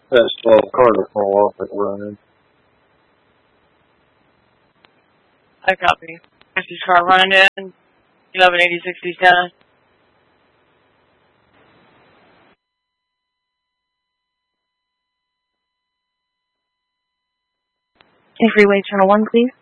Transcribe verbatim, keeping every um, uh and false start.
That's twelve Carter fall off at Ryan. I copy. This car running in. eleven eighty sixty ten. Freeway channel one, please.